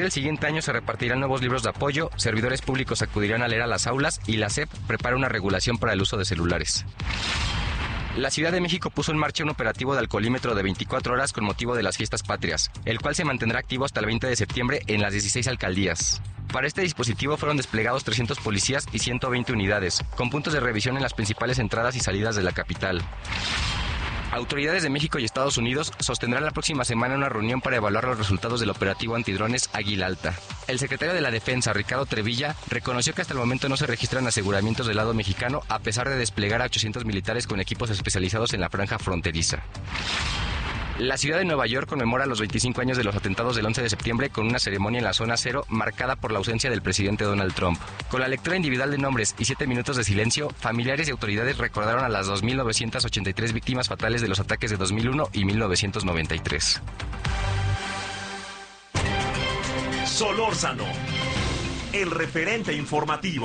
El siguiente año se repartirán nuevos libros de apoyo, servidores públicos acudirán a leer a las aulas y la SEP prepara una regulación para el uso de celulares. La Ciudad de México puso en marcha un operativo de alcoholímetro de 24 horas con motivo de las fiestas patrias, el cual se mantendrá activo hasta el 20 de septiembre en las 16 alcaldías. Para este dispositivo fueron desplegados 300 policías y 120 unidades, con puntos de revisión en las principales entradas y salidas de la capital. Autoridades de México y Estados Unidos sostendrán la próxima semana una reunión para evaluar los resultados del operativo antidrones Águila Alta. El secretario de la Defensa, Ricardo Trevilla, reconoció que hasta el momento no se registran aseguramientos del lado mexicano a pesar de desplegar a 800 militares con equipos especializados en la franja fronteriza. La ciudad de Nueva York conmemora los 25 años de los atentados del 11 de septiembre con una ceremonia en la zona cero marcada por la ausencia del presidente Donald Trump. Con la lectura individual de nombres y 7 minutos de silencio, familiares y autoridades recordaron a las 2.983 víctimas fatales de los ataques de 2001 y 1993. Solórzano, el referente informativo.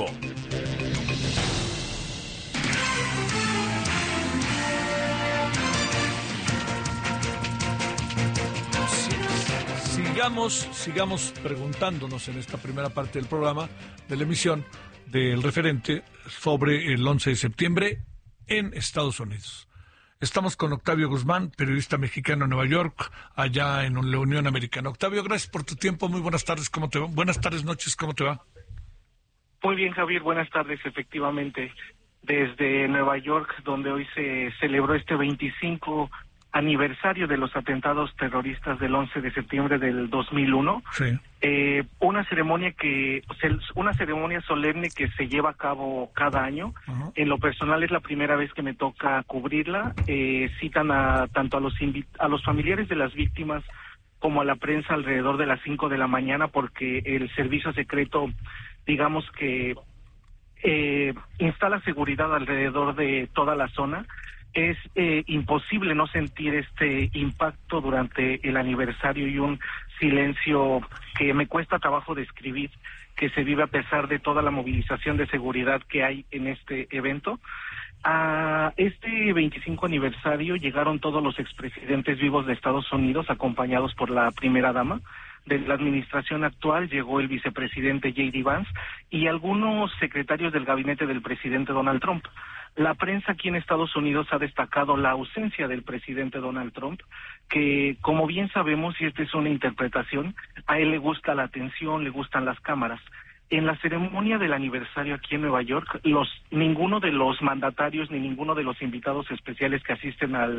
Sigamos preguntándonos en esta primera parte del programa, de la emisión del referente sobre el 11 de septiembre en Estados Unidos. Estamos con Octavio Guzmán, periodista mexicano en Nueva York, allá en la Unión Americana. Octavio, gracias por tu tiempo. Muy buenas tardes, ¿cómo te va? Buenas tardes, noches, ¿cómo te va? Muy bien, Javier, buenas tardes, efectivamente. Desde Nueva York, donde hoy se celebró este 25 aniversario de los atentados terroristas del 11 de septiembre del 2001. Sí. Una ceremonia solemne que se lleva a cabo cada año. Uh-huh. En lo personal es la primera vez que me toca cubrirla. Citan tanto a los familiares de las víctimas como a la prensa alrededor de las 5 de la mañana porque el servicio secreto, digamos que instala seguridad alrededor de toda la zona. Es imposible no sentir este impacto durante el aniversario y un silencio que me cuesta trabajo describir, que se vive a pesar de toda la movilización de seguridad que hay en este evento. A este 25 aniversario llegaron todos los expresidentes vivos de Estados Unidos, acompañados por la primera dama. De la administración actual llegó el vicepresidente J.D. Vance y algunos secretarios del gabinete del presidente Donald Trump. La prensa aquí en Estados Unidos ha destacado la ausencia del presidente Donald Trump, que como bien sabemos, y esta es una interpretación, a él le gusta la atención, le gustan las cámaras. En la ceremonia del aniversario aquí en Nueva York, ninguno de los mandatarios ni ninguno de los invitados especiales que asisten a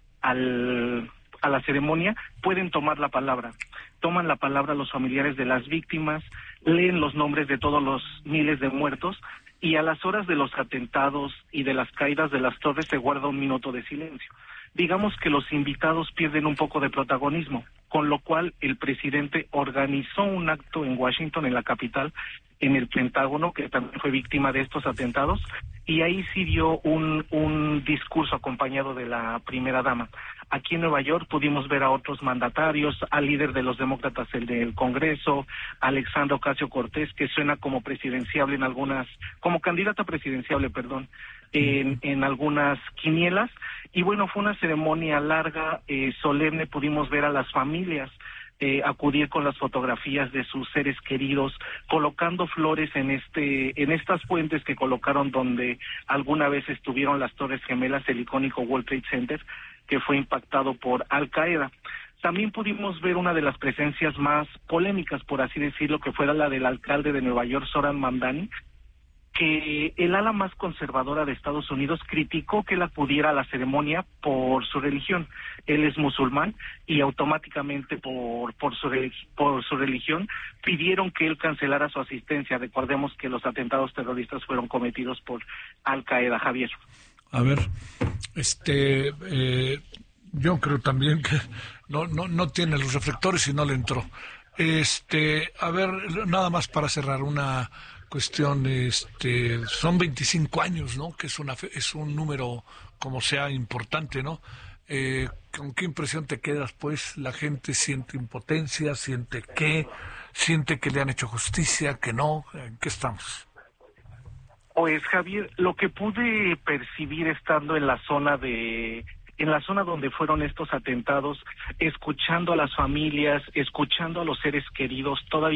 la ceremonia pueden tomar la palabra. Toman la palabra los familiares de las víctimas, leen los nombres de todos los miles de muertos y a las horas de los atentados y de las caídas de las torres se guarda un minuto de silencio. Digamos que los invitados pierden un poco de protagonismo, con lo cual el presidente organizó un acto en Washington, en la capital, en el Pentágono, que también fue víctima de estos atentados, y ahí sí dio un discurso acompañado de la primera dama. Aquí en Nueva York pudimos ver a otros mandatarios, al líder de los demócratas, el del Congreso, Alexandra Ocasio-Cortez, que suena como presidenciable como candidata presidenciable, en algunas quinielas. Y bueno, fue una ceremonia larga, solemne, pudimos ver a las familias acudir con las fotografías de sus seres queridos, colocando flores en estas fuentes que colocaron donde alguna vez estuvieron las Torres Gemelas, el icónico World Trade Center, que fue impactado por Al Qaeda. También pudimos ver una de las presencias más polémicas, por así decirlo, que fue la del alcalde de Nueva York, Zohran Mamdani, que el ala más conservadora de Estados Unidos criticó que él acudiera a la ceremonia por su religión. Él es musulmán y automáticamente por su religión pidieron que él cancelara su asistencia. Recordemos que los atentados terroristas fueron cometidos por Al Qaeda, Javier. A ver, yo creo también que no tiene los reflectores y no le entró. A ver, nada más para cerrar una cuestión, son 25 años, ¿no? Que es un número como sea importante, ¿no? ¿Con qué impresión te quedas, pues? La gente siente impotencia, siente que le han hecho justicia, que no, ¿en qué estamos? Pues, Javier, lo que pude percibir estando en la zona de en la zona donde fueron estos atentados, escuchando a las familias, escuchando a los seres queridos, todavía